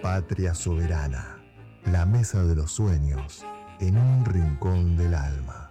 Patria Soberana, la mesa de los sueños en un rincón del alma.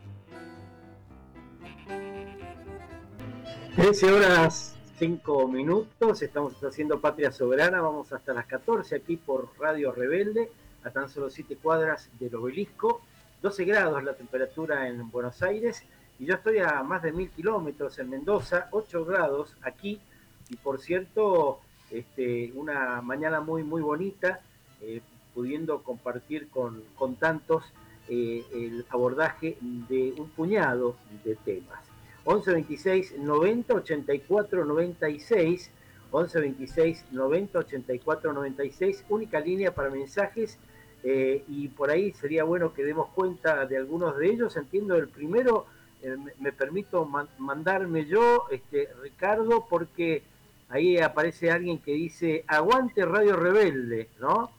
13 horas 5 minutos, estamos haciendo Patria Soberana, vamos hasta las 14 aquí por Radio Rebelde, a tan solo 7 cuadras del Obelisco, 12 grados la temperatura en Buenos Aires, y yo estoy a más de 1000 kilómetros en Mendoza, 8 grados aquí, y por cierto, una mañana muy bonita, pudiendo compartir con tantos el abordaje de un puñado de temas. 11 26 90 84 96, 11 26 90 84 96, única línea para mensajes, y por ahí sería bueno que demos cuenta de algunos de ellos. Entiendo el primero, me permito mandarme yo, Ricardo, porque ahí aparece alguien que dice aguante Radio Rebelde, ¿no?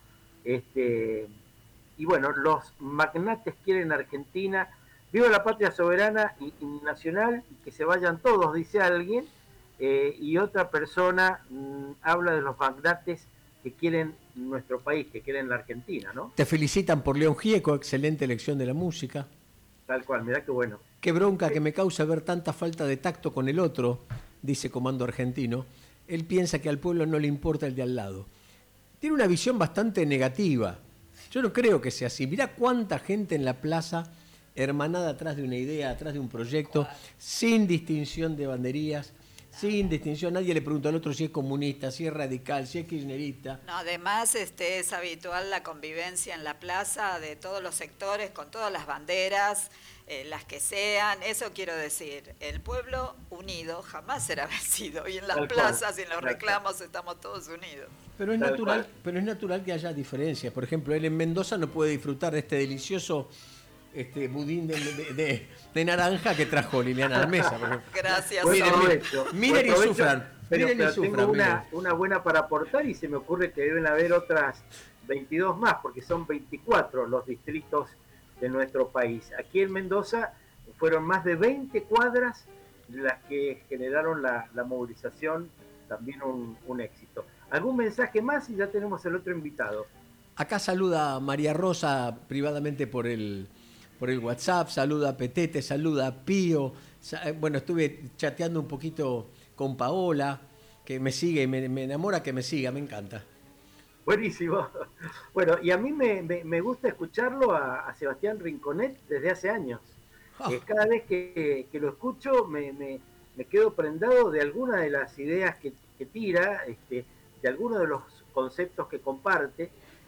Y bueno, los magnates quieren Argentina. Viva la patria soberana y nacional, y que se vayan todos, dice alguien, y otra persona habla de los magnates que quieren nuestro país, que quieren la Argentina, ¿no? Te felicitan por León Gieco, excelente elección de la música. Tal cual, mirá qué bueno. Qué bronca que me causa ver tanta falta de tacto con el otro, dice Comando Argentino. Él piensa que al pueblo no le importa el de al lado. Tiene una visión bastante negativa. Yo no creo que sea así. Mirá cuánta gente en la plaza hermanada atrás de una idea, atrás de un proyecto, sin distinción de banderías, sin distinción. Nadie le pregunta al otro si es comunista, si es radical, si es kirchnerista. No, además es habitual la convivencia en la plaza de todos los sectores, con todas las banderas, las que sean. Eso quiero decir, el pueblo unido jamás será vencido, y en las plazas y en los reclamos estamos todos unidos. Pero es natural que haya diferencias. Por ejemplo, él en Mendoza no puede disfrutar de este delicioso budín de naranja que trajo Liliana Almesa. Gracias. Miren y sufran. Pero tengo una buena para aportar, y se me ocurre que deben haber otras 22 más, porque son 24 los distritos de nuestro país. Aquí en Mendoza fueron más de 20 cuadras las que generaron la movilización, también un éxito. ¿Algún mensaje más? Y ya tenemos el otro invitado. Acá saluda a María Rosa privadamente por el WhatsApp, saluda a Petete, saluda a Pío. Bueno, estuve chateando un poquito con Paola, que me sigue, me enamora que me siga, me encanta. Buenísimo. Bueno, y a mí me gusta escucharlo a Sebastián Rinconet desde hace años. Cada vez que lo escucho me quedo prendado de alguna de las ideas que tira, de algunos de los conceptos que comparte.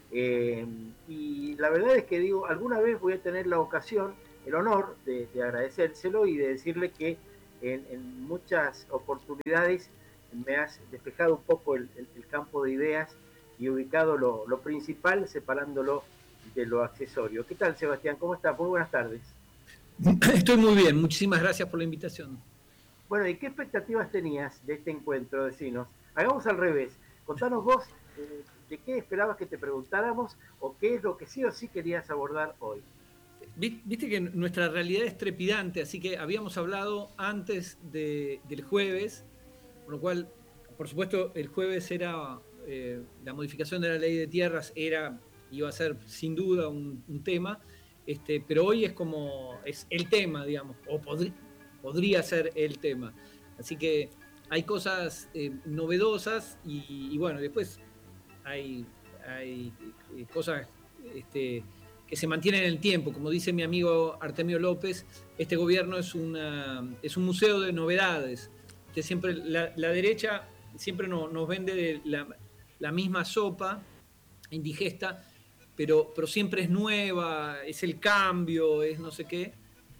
Y la verdad es que digo, alguna vez voy a tener la ocasión, el honor de agradecérselo y de decirle que en muchas oportunidades me has despejado un poco el campo de ideas y ubicado lo principal, separándolo de lo accesorio. ¿Qué tal, Sebastián? ¿Cómo estás? Muy buenas tardes. Estoy muy bien, muchísimas gracias por la invitación. Bueno, ¿y qué expectativas tenías de este encuentro, vecinos? Hagamos al revés. Contanos vos de qué esperabas que te preguntáramos, o qué es lo que sí o sí querías abordar hoy. Viste que nuestra realidad es trepidante, así que habíamos hablado antes del jueves, con lo cual, por supuesto, el jueves era la modificación de la ley de tierras, iba a ser sin duda un tema, pero hoy es el tema, digamos, o podría ser el tema. Así que hay cosas novedosas y bueno, después hay cosas que se mantienen en el tiempo. Como dice mi amigo Artemio López, este gobierno es un museo de novedades. Que siempre la derecha siempre nos vende la misma sopa indigesta, pero siempre es nueva, es el cambio, es no sé qué.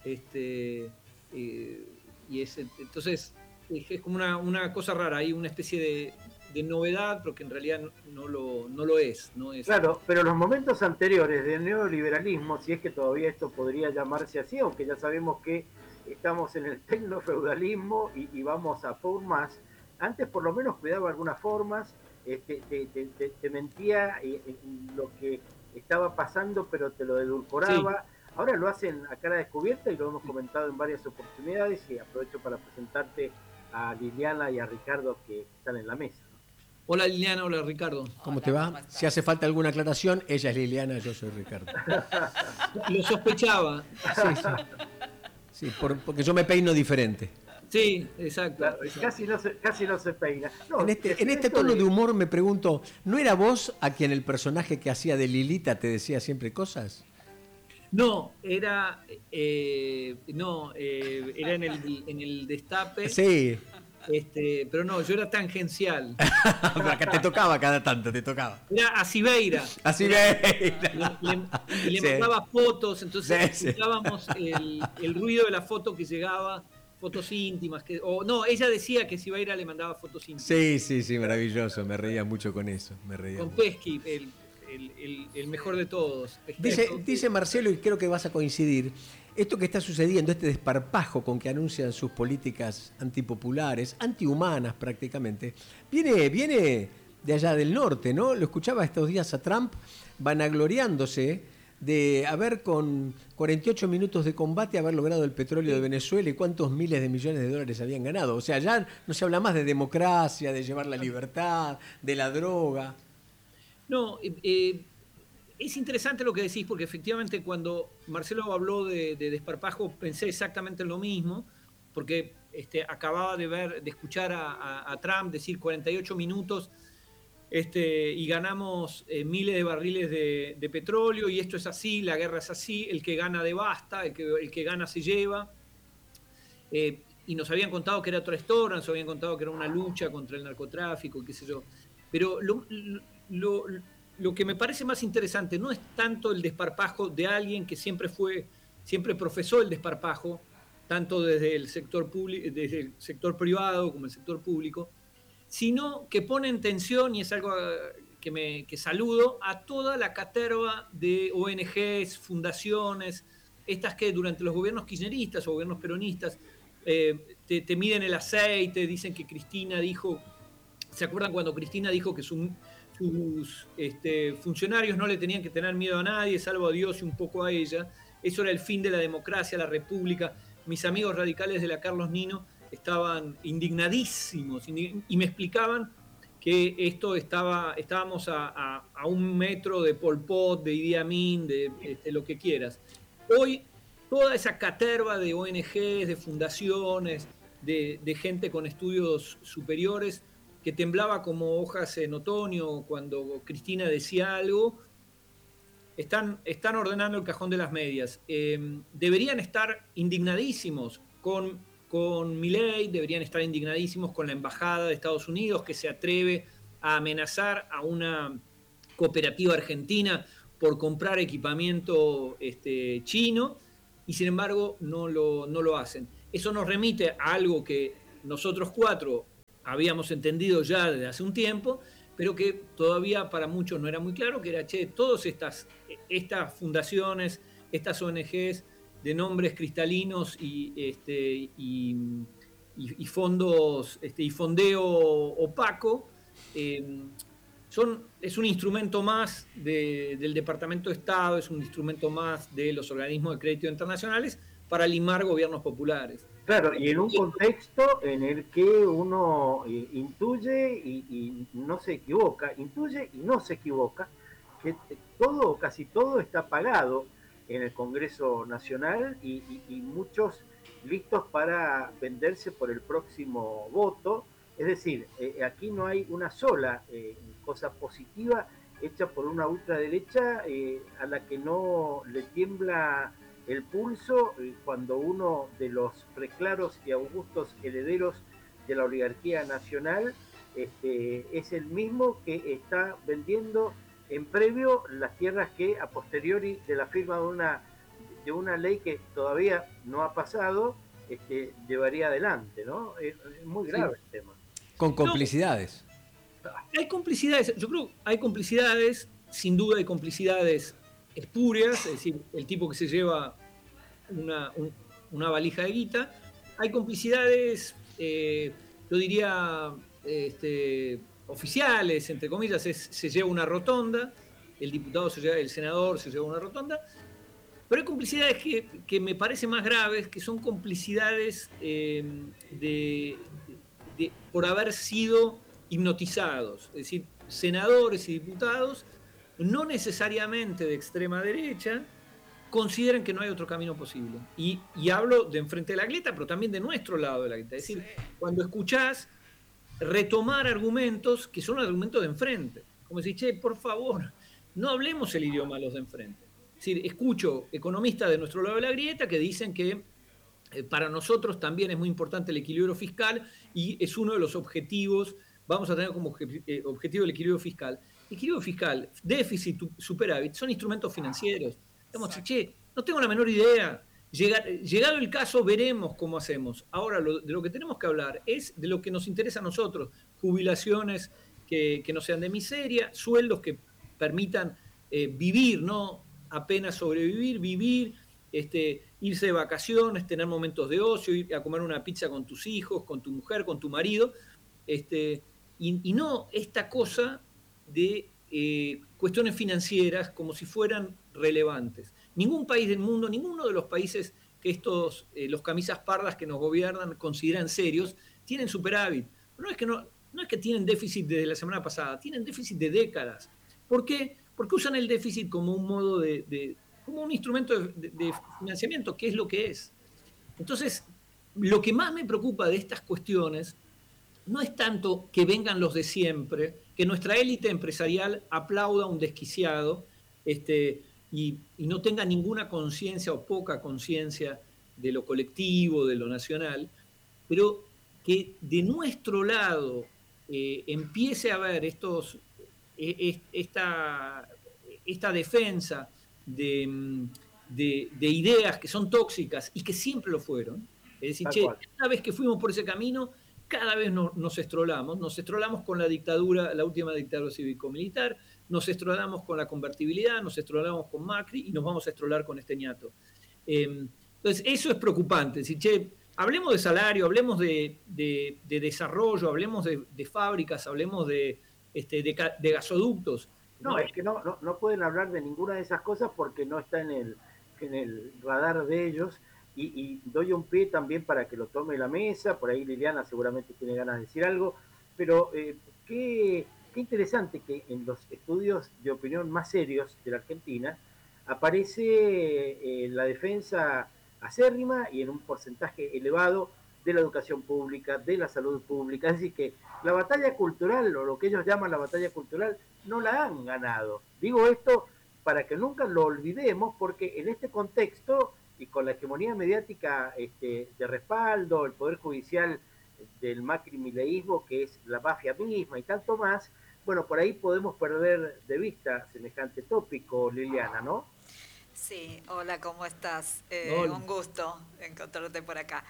Entonces es como una cosa rara, hay una especie de novedad, pero que en realidad no lo es. Claro, pero los momentos anteriores del neoliberalismo, si es que todavía esto podría llamarse así, aunque ya sabemos que estamos en el tecnofeudalismo y vamos a por más, antes por lo menos cuidaba algunas formas, te mentía lo que estaba pasando, pero te lo edulcoraba. Sí. Ahora lo hacen a cara descubierta y lo hemos comentado en varias oportunidades, y aprovecho para presentarte a Liliana y a Ricardo, que están en la mesa. Hola Liliana, hola Ricardo. ¿Cómo Hola, te va? ¿cómo estás? Si hace falta alguna aclaración, ella es Liliana, yo soy Ricardo. Lo sospechaba. Sí, sí. Sí, porque yo me peino diferente. Sí, exacto. Claro, exacto. casi no se peina. No, En este tono de humor me pregunto, ¿no era vos a quien el personaje que hacía de Lilita te decía siempre cosas? No, era era en el Destape. Sí, Pero no, yo era tangencial. acá te tocaba cada tanto, te tocaba. Era a Cibeira. Así Le, ve. y le Sí. mandaba fotos, entonces Sí, sí. escuchábamos el ruido de la foto que llegaba, fotos íntimas. No, ella decía que Cibeira le mandaba fotos íntimas. Sí, maravilloso, me reía mucho con eso, me reía Con mucho. Pesky, el mejor de todos. Dice Marcelo, y creo que vas a coincidir, esto que está sucediendo, este desparpajo con que anuncian sus políticas antipopulares, antihumanas prácticamente, viene de allá del norte, ¿no? Lo escuchaba estos días a Trump vanagloriándose de haber con 48 minutos de combate haber logrado el petróleo de Venezuela y cuántos miles de millones de dólares habían ganado. O sea, ya no se habla más de democracia, de llevar la libertad, de la droga. No, es interesante lo que decís, porque efectivamente cuando Marcelo habló de desparpajo pensé exactamente en lo mismo, porque acababa de escuchar a Trump decir 48 minutos y ganamos miles de barriles de petróleo, y esto es así, la guerra es así, el que gana devasta, el que gana se lleva. Y nos habían contado que era otra historia, nos habían contado que era una lucha contra el narcotráfico, qué sé yo. Pero lo que me parece más interesante no es tanto el desparpajo de alguien que siempre profesó el desparpajo, tanto desde el sector privado como el sector público, sino que pone en tensión, y es algo que saludo, a toda la caterva de ONGs, fundaciones, estas que durante los gobiernos kirchneristas o gobiernos peronistas te miden el aceite, dicen que Cristina dijo, ¿se acuerdan cuando Cristina dijo que sus funcionarios no le tenían que tener miedo a nadie, salvo a Dios y un poco a ella? Eso era el fin de la democracia, la república. Mis amigos radicales de la Carlos Nino estaban indignadísimos y me explicaban que estábamos a 1 metro de Pol Pot, de Idi Amin, de lo que quieras. Hoy toda esa caterva de ONGs, de fundaciones, de gente con estudios superiores que temblaba como hojas en otoño cuando Cristina decía algo, están ordenando el cajón de las medias. Deberían estar indignadísimos con Milei, deberían estar indignadísimos con la embajada de Estados Unidos que se atreve a amenazar a una cooperativa argentina por comprar equipamiento chino, y sin embargo no lo hacen. Eso nos remite a algo que nosotros 4 habíamos entendido ya desde hace un tiempo, pero que todavía para muchos no era muy claro, que era, todas estas fundaciones, estas ONGs de nombres cristalinos y fondos y fondeo opaco, es un instrumento más del Departamento de Estado, es un instrumento más de los organismos de crédito internacionales para limar gobiernos populares. Claro, y en un contexto en el que uno intuye y no se equivoca, que todo, casi todo está pagado en el Congreso Nacional y muchos listos para venderse por el próximo voto. Es decir, aquí no hay una sola cosa positiva hecha por una ultraderecha a la que no le tiembla el pulso cuando uno de los preclaros y augustos herederos de la oligarquía nacional es el mismo que está vendiendo en previo las tierras que a posteriori de la firma de una ley que todavía no ha pasado llevaría adelante, ¿no? Es muy grave el tema. Con complicidades. Hay complicidades, yo creo que hay complicidades, sin duda hay complicidades espurias, es decir, el tipo que se lleva una valija de guita. Hay complicidades, yo diría, oficiales, entre comillas, se lleva una rotonda, el senador se lleva una rotonda, pero hay complicidades que me parecen más graves, que son complicidades por haber sido hipnotizados. Es decir, senadores y diputados, no necesariamente de extrema derecha, consideran que no hay otro camino posible. Y hablo de enfrente de la grieta, pero también de nuestro lado de la grieta. Es decir, cuando escuchás retomar argumentos que son argumentos de enfrente. Como decir, che, por favor, no hablemos el idioma de los de enfrente. Es decir, escucho economistas de nuestro lado de la grieta que dicen que para nosotros también es muy importante el equilibrio fiscal y es uno de los objetivos, vamos a tener como objetivo el equilibrio fiscal. Equilibrio fiscal, déficit, superávit, son instrumentos financieros. Digamos, che, no tengo la menor idea. Llegado el caso, veremos cómo hacemos. Ahora, de lo que tenemos que hablar es de lo que nos interesa a nosotros. Jubilaciones que no sean de miseria, sueldos que permitan vivir, no apenas sobrevivir, vivir, irse de vacaciones, tener momentos de ocio, ir a comer una pizza con tus hijos, con tu mujer, con tu marido, y no esta cosa de cuestiones financieras como si fueran relevantes. Ningún país del mundo, ninguno de los países que los camisas pardas que nos gobiernan consideran serios, tienen superávit. No es que tienen déficit desde la semana pasada, tienen déficit de décadas. ¿Por qué? Porque usan el déficit como un modo como un instrumento de financiamiento, que es lo que es. Entonces, lo que más me preocupa de estas cuestiones no es tanto que vengan los de siempre, que nuestra élite empresarial aplauda a un desquiciado y no tenga ninguna conciencia o poca conciencia de lo colectivo, de lo nacional, pero que de nuestro lado empiece a haber esta defensa de ideas que son tóxicas y que siempre lo fueron. Es decir, cada vez que fuimos por ese camino, cada vez nos estrolamos con la dictadura, la última dictadura cívico-militar, nos estrolamos con la convertibilidad, nos estrolamos con Macri y nos vamos a estrolar con este ñato. Entonces, eso es preocupante. Es decir, che, hablemos de salario, hablemos de desarrollo, hablemos de fábricas, hablemos de gasoductos. No, es que no pueden hablar de ninguna de esas cosas porque no está en el radar de ellos. Y doy un pie también para que lo tome la mesa. Por ahí Liliana seguramente tiene ganas de decir algo. Pero qué interesante que en los estudios de opinión más serios de la Argentina aparece la defensa acérrima y en un porcentaje elevado de la educación pública, de la salud pública. Es decir, que la batalla cultural, o lo que ellos llaman la batalla cultural, no la han ganado. Digo esto para que nunca lo olvidemos, porque en este contexto y con la hegemonía mediática de respaldo, el Poder Judicial del macrimileísmo, que es la mafia misma y tanto más, bueno, por ahí podemos perder de vista semejante tópico, Liliana, ¿no? Sí, hola, ¿cómo estás? Hola. Un gusto encontrarte por acá.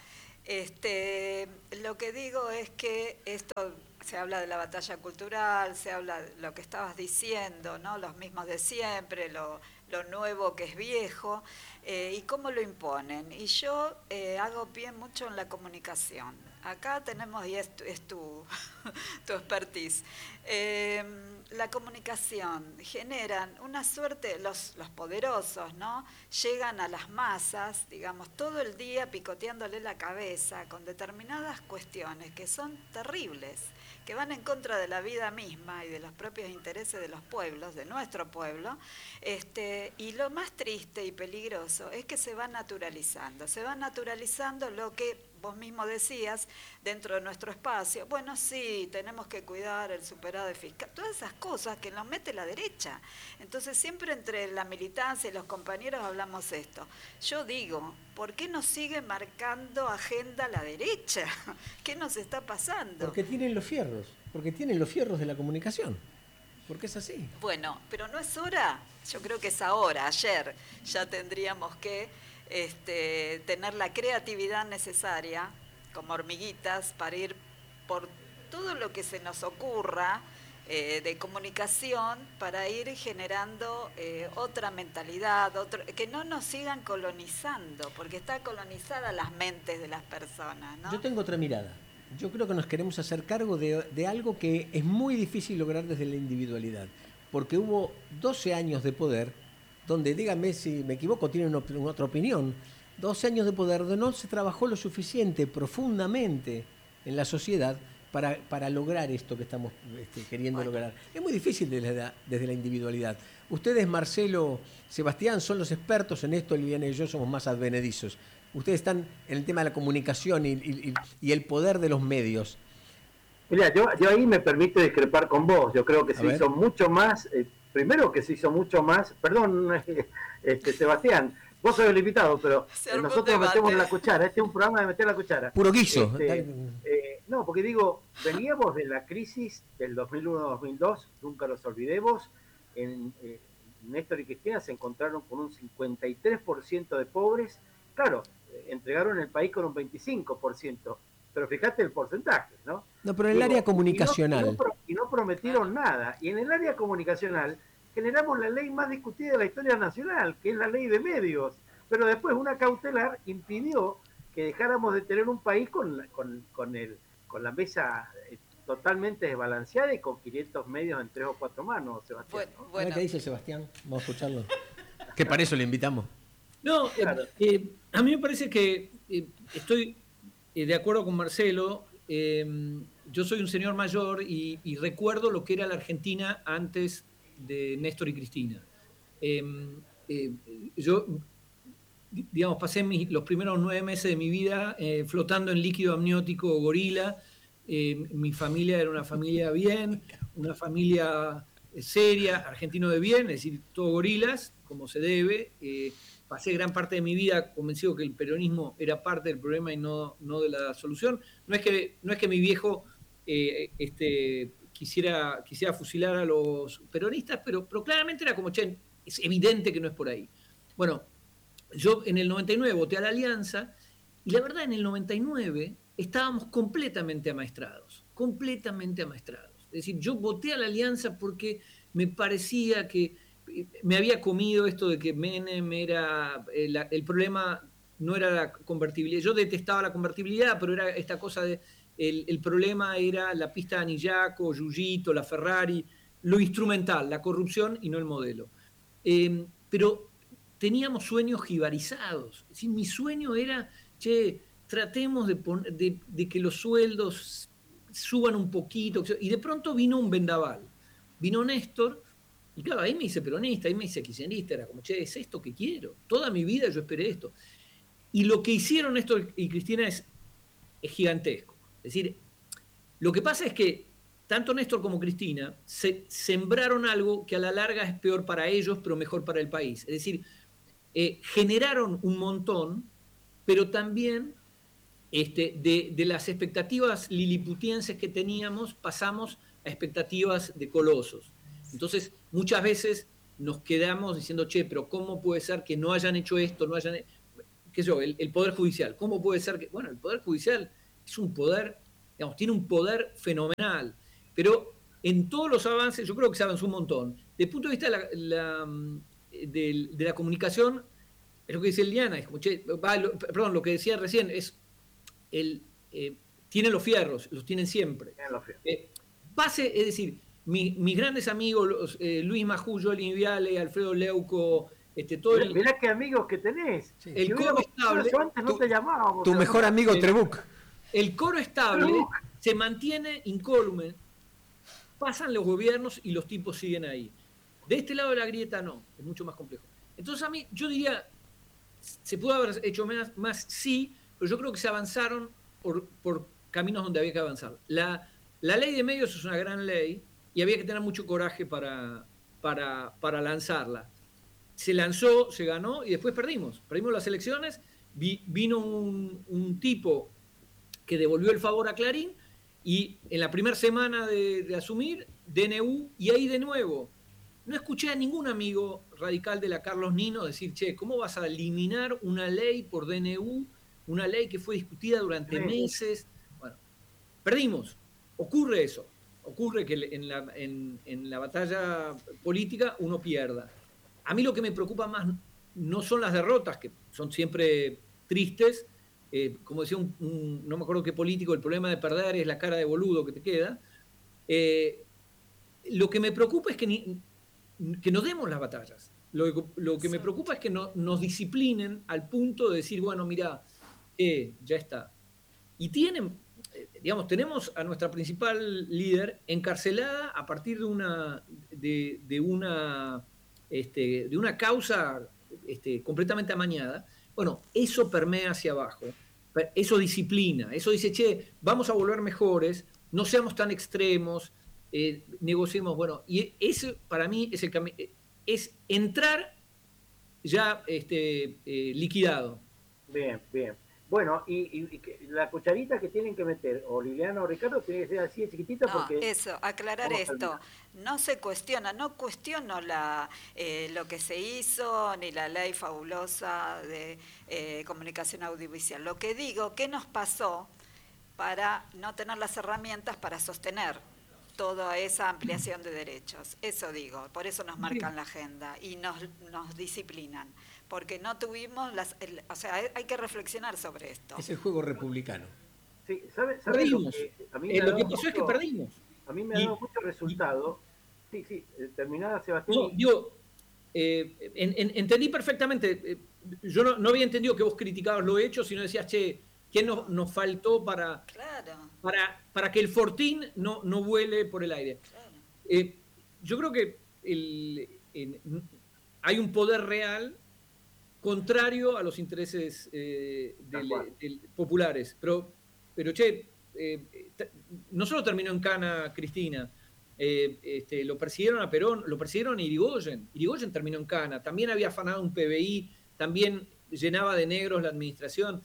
Lo que digo es que esto se habla de la batalla cultural, se habla de lo que estabas diciendo, ¿no? Los mismos de siempre, lo nuevo que es viejo, y cómo lo imponen. Y yo hago pie mucho en la comunicación. Acá tenemos, y es tu expertise, la comunicación generan una suerte, los poderosos, ¿no? Llegan a las masas, digamos, todo el día picoteándole la cabeza con determinadas cuestiones que son terribles, que van en contra de la vida misma y de los propios intereses de los pueblos, de nuestro pueblo, y lo más triste y peligroso es que se va naturalizando lo que vos mismo decías dentro de nuestro espacio. Bueno, sí, tenemos que cuidar el superávit fiscal, todas esas cosas que nos mete la derecha. Entonces siempre entre la militancia y los compañeros hablamos esto. Yo digo, ¿por qué nos sigue marcando agenda la derecha? ¿Qué nos está pasando? Porque tienen los fierros de la comunicación. Porque es así. Bueno, pero no es hora. Yo creo que es ahora, ayer. Ya tendríamos que tener la creatividad necesaria, como hormiguitas, para ir por todo lo que se nos ocurra de comunicación, para ir generando otra mentalidad, que no nos sigan colonizando, porque está colonizada las mentes de las personas, ¿no? Yo tengo otra mirada. Yo creo que nos queremos hacer cargo de algo que es muy difícil lograr desde la individualidad, porque hubo 12 años de poder, donde, dígame si me equivoco, tienen otra opinión, 12 años de poder donde no se trabajó lo suficiente, profundamente en la sociedad, para lograr esto que estamos queriendo lograr? Es muy difícil desde la individualidad. Ustedes, Marcelo, Sebastián, son los expertos en esto, Liliana y yo somos más advenedizos. Ustedes están en el tema de la comunicación y el poder de los medios. Mira, yo ahí me permito discrepar con vos. Yo creo que se hizo mucho más, primero que se hizo mucho más, perdón, Sebastián, vos sos el invitado, pero nosotros metemos la cuchara. Este es un programa de meter la cuchara. Puro guiso. No, porque digo, veníamos de la crisis del 2001-2002, nunca los olvidemos. Néstor y Cristina se encontraron con un 53% de pobres. Claro, entregaron el país con un 25%, pero fíjate el porcentaje, ¿no? No, pero en el área comunicacional. Y no prometieron nada. Y en el área comunicacional generamos la ley más discutida de la historia nacional, que es la ley de medios. Pero después una cautelar impidió que dejáramos de tener un país con la mesa totalmente desbalanceada y con 500 medios en 3 o 4 manos, Sebastián. Bueno. ¿Qué dice Sebastián? Vamos a escucharlo. Que para eso le invitamos. No, claro. A mí me parece que estoy de acuerdo con Marcelo. Yo soy un señor mayor y recuerdo lo que era la Argentina antes de Néstor y Cristina. Yo, digamos, pasé los primeros 9 meses de mi vida flotando en líquido amniótico gorila. Mi familia era una familia bien, una familia seria, argentino de bien, es decir, todo gorilas, como se debe. Pasé gran parte de mi vida convencido que el peronismo era parte del problema y no de la solución. No es que mi viejo quisiera fusilar a los peronistas, pero claramente era como, che, es evidente que no es por ahí. Bueno, yo en el 99 voté a la Alianza y la verdad en el 99 estábamos completamente amaestrados. Es decir, yo voté a la Alianza porque me parecía que me había comido esto de que Menem era el problema no era la convertibilidad. Yo detestaba la convertibilidad, pero era esta cosa de el problema era la pista de Anillaco, Yuyito, la Ferrari, lo instrumental, la corrupción y no el modelo. Pero teníamos sueños jibarizados. Es decir, mi sueño era, che, tratemos de que los sueldos suban un poquito. Y de pronto vino un vendaval. Vino Néstor. Y claro, ahí me hice peronista, ahí me hice kirchnerista, era como, che, es esto que quiero. Toda mi vida yo esperé esto. Y lo que hicieron Néstor y Cristina es gigantesco. Es decir, lo que pasa es que tanto Néstor como Cristina sembraron algo que a la larga es peor para ellos, pero mejor para el país. Es decir, generaron un montón, pero también de las expectativas liliputienses que teníamos, pasamos a expectativas de colosos. Entonces, muchas veces nos quedamos diciendo, che, pero ¿cómo puede ser que no hayan hecho esto, no hayan... qué sé yo, el Poder Judicial? ¿Cómo puede ser que...? Bueno, el Poder Judicial es un poder, digamos, tiene un poder fenomenal, pero en todos los avances, yo creo que se avanzó un montón. Desde el punto de vista de la comunicación, es lo que dice Liliana, es como, che, lo que decía recién, es tienen los fierros, los tienen siempre. Es decir, mis grandes amigos, Luis Majú, Jolín Viale, Alfredo Leuco, todo mirá qué amigos que tenés. Sí. El coro estable. Antes no te llamábamos. Tu mejor amigo Trebuch. El coro estable se mantiene incólume. Pasan los gobiernos y los tipos siguen ahí. De este lado de la grieta no, es mucho más complejo. Entonces a mí, yo diría, se pudo haber hecho más sí, pero yo creo que se avanzaron por caminos donde había que avanzar. La ley de medios es una gran ley y había que tener mucho coraje para lanzarla. Se lanzó, se ganó y después perdimos las elecciones. Vino un tipo que devolvió el favor a Clarín y en la primera semana de asumir, DNU, y ahí de nuevo. No escuché a ningún amigo radical de la Carlos Nino decir, che, ¿cómo vas a eliminar una ley por DNU? Una ley que fue discutida durante meses. Bueno, perdimos. Ocurre eso. Ocurre que en la batalla política uno pierda. A mí lo que me preocupa más no son las derrotas, que son siempre tristes. Como decía no me acuerdo qué político, el problema de perder es la cara de boludo que te queda. Lo que me preocupa es que nos demos las batallas. Lo que me preocupa es que nos disciplinen al punto de decir, bueno, mirá, ya está. Y tienen, digamos, tenemos a nuestra principal líder encarcelada a partir de una causa completamente amañada. Bueno, eso permea hacia abajo, eso disciplina, eso dice, che, vamos a volver mejores, no seamos tan extremos, negociemos, bueno, y eso para mí es es entrar ya liquidado. Bien, bien. Bueno, y la cucharita que tienen que meter, o Liliana o Ricardo, tiene que ser así de chiquitita porque... No, eso, aclarar esto. No se cuestiona, no cuestiono lo que se hizo, ni la ley fabulosa de comunicación audiovisual. Lo que digo, ¿qué nos pasó para no tener las herramientas para sostener toda esa ampliación de derechos? Eso digo, por eso nos marcan la agenda y nos disciplinan. Porque no tuvimos o sea, hay que reflexionar sobre esto. Es el juego republicano. Sí, ¿sabe perdimos. Lo que pasó es que perdimos. A mí me ha dado mucho resultado. Sí, terminada, Sebastián. No, digo, entendí perfectamente. Yo no había entendido que vos criticabas lo hecho, sino decías, che, ¿qué nos faltó para que el Fortín no vuele por el aire? Claro. Yo creo que hay un poder real contrario a los intereses populares. Pero che, no solo terminó en cana Cristina, lo persiguieron a Perón, lo persiguieron a Irigoyen. Irigoyen terminó en cana, también había afanado un PBI, también llenaba de negros la administración.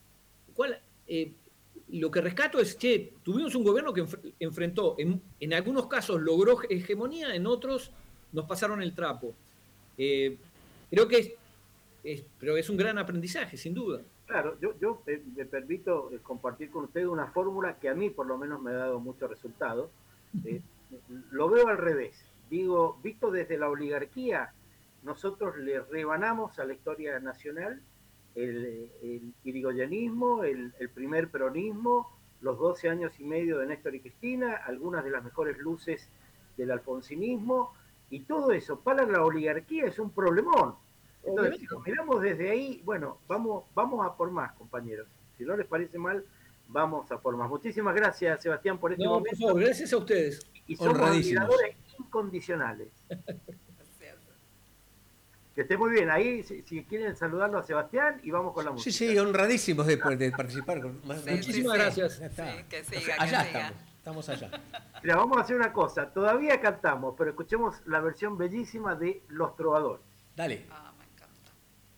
Lo que rescato es que tuvimos un gobierno que enfrentó, en algunos casos logró hegemonía, en otros nos pasaron el trapo. Creo que pero es un gran aprendizaje, sin duda. Claro, yo me permito compartir con ustedes una fórmula que a mí por lo menos me ha dado mucho resultado. Lo veo al revés. Digo, visto desde la oligarquía, nosotros le rebanamos a la historia nacional el irigoyenismo, el primer peronismo, los 12 años y medio de Néstor y Cristina, algunas de las mejores luces del alfonsinismo, y todo eso para la oligarquía es un problemón. Entonces, si lo miramos desde ahí, bueno, vamos a por más, compañeros. Si no les parece mal, vamos a por más. Muchísimas gracias, Sebastián, por este momento. Por favor, gracias a ustedes. Y somos admiradores incondicionales. Que esté muy bien. Ahí, si quieren saludarlo a Sebastián, y vamos con la música. Sí, honradísimos de participar. Muchísimas gracias. Que siga, allá estamos allá. Mira, vamos a hacer una cosa. Todavía cantamos, pero escuchemos la versión bellísima de Los Trovadores. Dale.